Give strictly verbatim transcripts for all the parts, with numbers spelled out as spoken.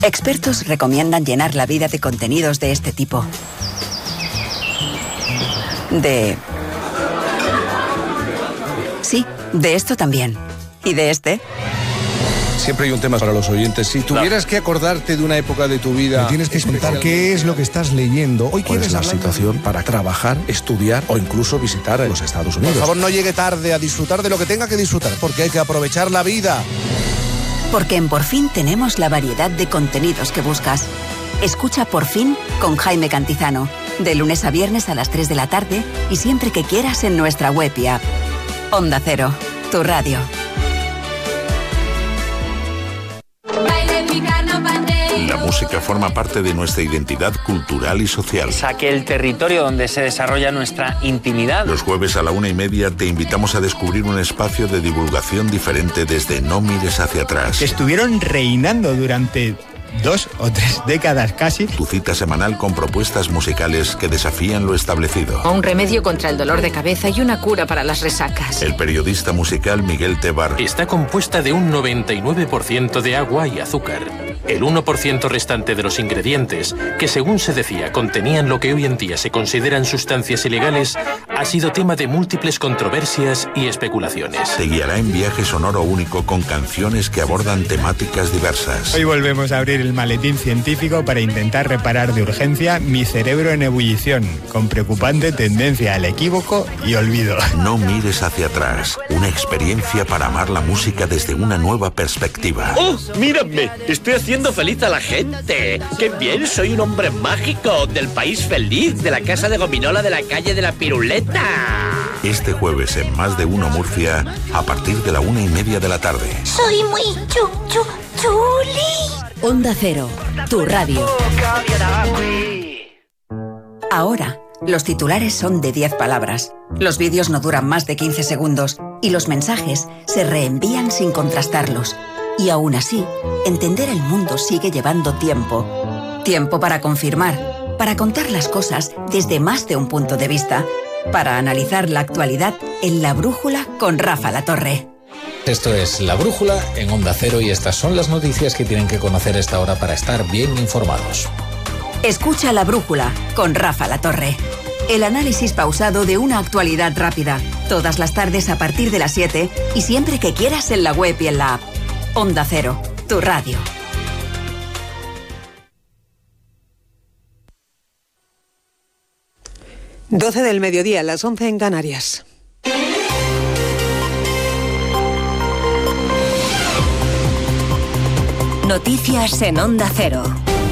Expertos recomiendan llenar la vida de contenidos de este tipo. De... Sí, de esto también. ¿Y de este? Siempre hay un tema para los oyentes. Si tuvieras que acordarte de una época de tu vida... Me tienes que contar qué es lo que estás leyendo. Hoy ¿Cuál es la hablar... situación para trabajar, estudiar o incluso visitar los Estados Unidos? Por favor, no llegue tarde a disfrutar de lo que tenga que disfrutar, porque hay que aprovechar la vida. Porque en Por Fin tenemos la variedad de contenidos que buscas. Escucha Por Fin con Jaime Cantizano, de lunes a viernes a las tres de la tarde y siempre que quieras en nuestra web y app. Onda Cero, tu radio. La música forma parte de nuestra identidad cultural y social. Es aquel territorio donde se desarrolla nuestra intimidad. Los jueves a la una y media te invitamos a descubrir un espacio de divulgación diferente desde No Mires Hacia Atrás. Estuvieron reinando durante dos o tres décadas casi. Tu cita semanal con propuestas musicales que desafían lo establecido. Un remedio contra el dolor de cabeza y una cura para las resacas. El periodista musical Miguel Tebar. Está compuesta de un noventa y nueve por ciento de agua y azúcar. El uno por ciento restante de los ingredientes, que según se decía contenían lo que hoy en día se consideran sustancias ilegales, ha sido tema de múltiples controversias y especulaciones. Te guiará en viaje sonoro único con canciones que abordan temáticas diversas. Hoy volvemos a abrir el maletín científico para intentar reparar de urgencia mi cerebro en ebullición, con preocupante tendencia al equívoco y olvido. No mires hacia atrás, una experiencia para amar la música desde una nueva perspectiva. ¡Oh, mírame! Estoy haciendo feliz a la gente. ¡Qué bien! Soy un hombre mágico del país feliz, de la casa de gominola de la calle de la Piruleta. Este jueves en Más de Uno Murcia, a partir de la una y media de la tarde. Soy muy chu, chu, chuli. Onda Cero, tu radio. Ahora, los titulares son de diez palabras. Los vídeos no duran más de quince segundos y los mensajes se reenvían sin contrastarlos. Y aún así, entender el mundo sigue llevando tiempo. Tiempo para confirmar, para contar las cosas desde más de un punto de vista, para analizar la actualidad en La Brújula con Rafa Latorre. Esto es La Brújula en Onda Cero y estas son las noticias que tienen que conocer a esta hora para estar bien informados. Escucha La Brújula con Rafa Latorre. El análisis pausado de una actualidad rápida. Todas las tardes a partir de las siete y siempre que quieras en la web y en la app. Onda Cero, tu radio. doce del mediodía, las once en Canarias. Noticias en Onda Cero.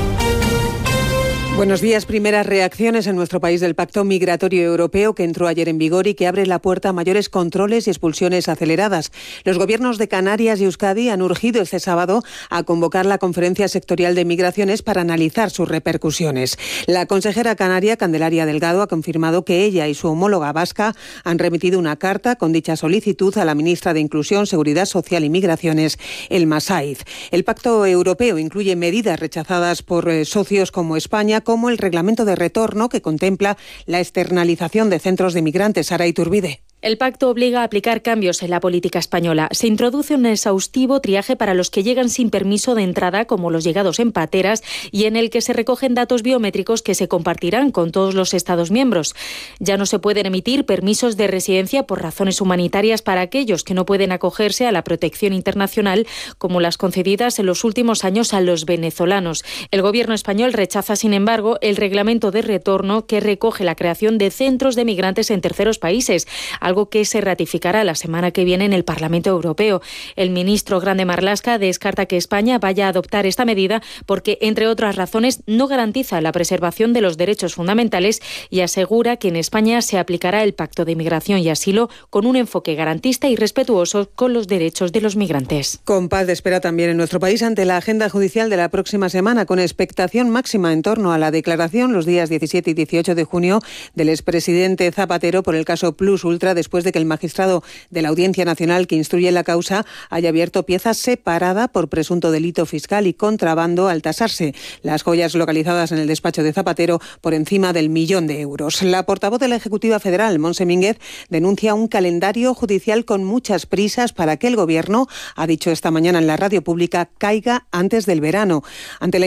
Buenos días. Primeras reacciones en nuestro país del Pacto Migratorio Europeo que entró ayer en vigor y que abre la puerta a mayores controles y expulsiones aceleradas. Los gobiernos de Canarias y Euskadi han urgido este sábado a convocar la Conferencia Sectorial de Migraciones para analizar sus repercusiones. La consejera canaria, Candelaria Delgado, ha confirmado que ella y su homóloga vasca han remitido una carta con dicha solicitud a la ministra de Inclusión, Seguridad Social y Migraciones, Elma Saiz. El Pacto Europeo incluye medidas rechazadas por eh, socios como España, como el reglamento de retorno que contempla la externalización de centros de migrantes. Sara Iturbide. El pacto obliga a aplicar cambios en la política española. Se introduce un exhaustivo triaje para los que llegan sin permiso de entrada, como los llegados en pateras, y en el que se recogen datos biométricos que se compartirán con todos los Estados miembros. Ya no se pueden emitir permisos de residencia por razones humanitarias para aquellos que no pueden acogerse a la protección internacional, como las concedidas en los últimos años a los venezolanos. El gobierno español rechaza, sin embargo, el reglamento de retorno que recoge la creación de centros de migrantes en terceros países, algo que se ratificará la semana que viene en el Parlamento Europeo. El ministro Grande Marlaska descarta que España vaya a adoptar esta medida porque, entre otras razones, no garantiza la preservación de los derechos fundamentales y asegura que en España se aplicará el Pacto de Migración y Asilo con un enfoque garantista y respetuoso con los derechos de los migrantes. Con paz de espera también en nuestro país ante la agenda judicial de la próxima semana, con expectación máxima en torno a la declaración los días diecisiete y dieciocho de junio del expresidente Zapatero por el caso Plus Ultra, después de que el magistrado de la Audiencia Nacional que instruye la causa haya abierto pieza separada por presunto delito fiscal y contrabando al tasarse las joyas localizadas en el despacho de Zapatero por encima del millón de euros. La portavoz de la Ejecutiva Federal, Montse Mínguez, denuncia un calendario judicial con muchas prisas para que el Gobierno, ha dicho esta mañana en la radio pública, caiga antes del verano. Ante la